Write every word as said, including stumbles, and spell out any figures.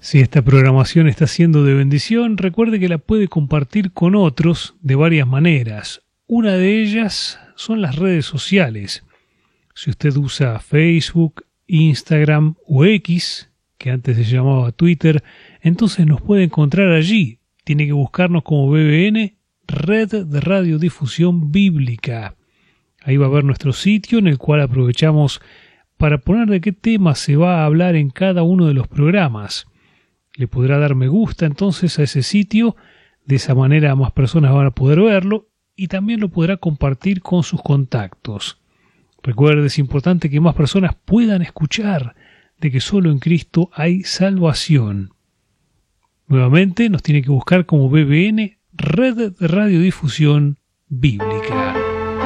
Si esta programación está siendo de bendición, recuerde que la puede compartir con otros de varias maneras. Una de ellas son las redes sociales. Si usted usa Facebook, Instagram o X, que antes se llamaba Twitter, entonces nos puede encontrar allí. Tiene que buscarnos como B B N, Red de Radiodifusión Bíblica. Ahí va a ver nuestro sitio en el cual aprovechamos para poner de qué tema se va a hablar en cada uno de los programas. Le podrá dar me gusta entonces a ese sitio, de esa manera más personas van a poder verlo y también lo podrá compartir con sus contactos. Recuerde, es importante que más personas puedan escuchar de que solo en Cristo hay salvación. Nuevamente nos tiene que buscar como B B N, Red de Radiodifusión Bíblica.